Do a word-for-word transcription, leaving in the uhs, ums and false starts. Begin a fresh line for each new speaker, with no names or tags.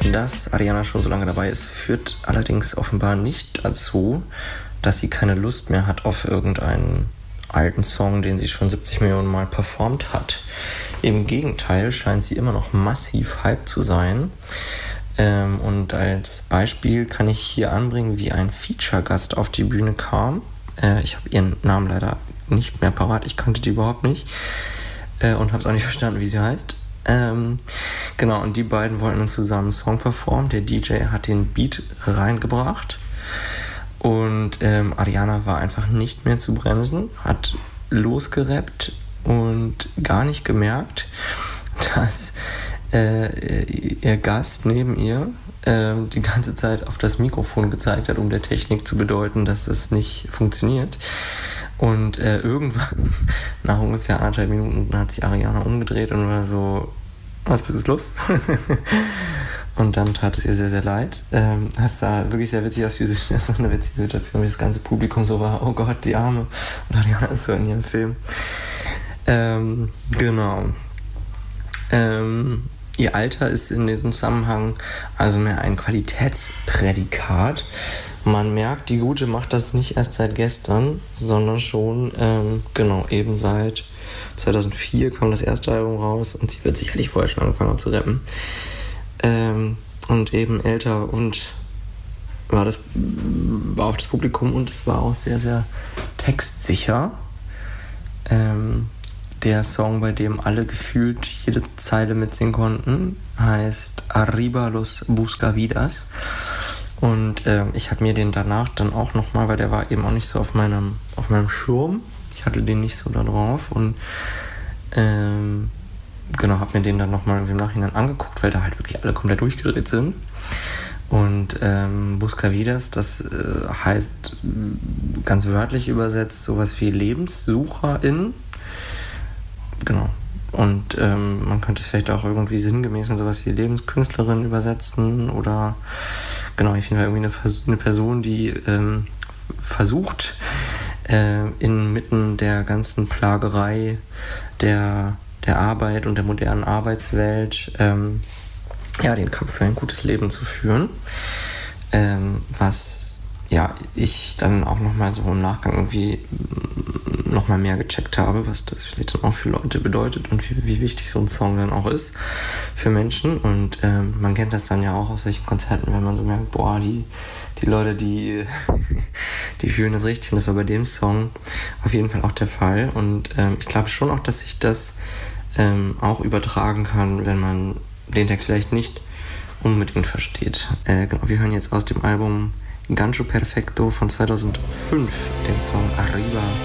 Dass Ariana schon so lange dabei ist, führt allerdings offenbar nicht dazu, dass sie keine Lust mehr hat auf irgendeinen alten Song, den sie schon siebzig Millionen Mal performt hat. Im Gegenteil scheint sie immer noch massiv hyped zu sein. Ähm, und als Beispiel kann ich hier anbringen, wie ein Feature-Gast auf die Bühne kam. Äh, ich habe ihren Namen leider nicht mehr parat, ich kannte die überhaupt nicht äh, und habe es auch nicht verstanden, wie sie heißt. Ähm, genau, und die beiden wollten dann zusammen einen Song performen. Der D J hat den Beat reingebracht und ähm, Ariana war einfach nicht mehr zu bremsen, hat losgerappt und gar nicht gemerkt, dass äh, ihr Gast neben ihr äh, die ganze Zeit auf das Mikrofon gezeigt hat, um der Technik zu bedeuten, dass es nicht funktioniert. Und äh, irgendwann, nach ungefähr anderthalb Minuten, hat sich Ariana umgedreht und war so, was ist los? Und dann tat es ihr sehr, sehr leid. Ähm, das sah wirklich sehr witzig aus. Das war eine witzige Situation, wie das ganze Publikum so war, oh Gott, die Arme. Und Ariana ist so in ihrem Film. Ähm, genau. Ähm, ihr Alter ist in diesem Zusammenhang also mehr ein Qualitätsprädikat. Man merkt, die Gute macht das nicht erst seit gestern, sondern schon, ähm, genau, eben seit zweitausendvier kam das erste Album raus und sie wird sicherlich vorher schon angefangen haben zu rappen. Ähm, und eben älter und war das war auch das Publikum und es war auch sehr, sehr textsicher. Ähm, der Song, bei dem alle gefühlt jede Zeile mitsingen konnten, heißt Arriba los Buscavidas. Und äh, ich habe mir den danach dann auch nochmal, weil der war eben auch nicht so auf meinem, auf meinem Schirm. Ich hatte den nicht so da drauf und ähm, genau, habe mir den dann nochmal im Nachhinein angeguckt, weil da halt wirklich alle komplett durchgedreht sind. Und ähm, Buscavidas, das äh, heißt ganz wörtlich übersetzt sowas wie Lebenssucherin. Genau. Und ähm, man könnte es vielleicht auch irgendwie sinngemäß mit sowas wie Lebenskünstlerin übersetzen oder genau, ich finde irgendwie eine, Vers- eine Person, die ähm, versucht, äh, inmitten der ganzen Plagerei der, der Arbeit und der modernen Arbeitswelt ähm, ja, den Kampf für ein gutes Leben zu führen. Ähm, was ja, ich dann auch nochmal so im Nachgang irgendwie nochmal mehr gecheckt habe, was das vielleicht dann auch für Leute bedeutet und wie, wie wichtig so ein Song dann auch ist für Menschen. Und ähm, man kennt das dann ja auch aus solchen Konzerten, wenn man so merkt, boah, die, die Leute, die, die fühlen das richtig. Und das war bei dem Song auf jeden Fall auch der Fall. Und ähm, ich glaube schon auch, dass sich das ähm, auch übertragen kann, wenn man den Text vielleicht nicht unbedingt versteht. Äh, genau, wir hören jetzt aus dem Album Gancho Perfecto von zweitausendfünf den Song Arriba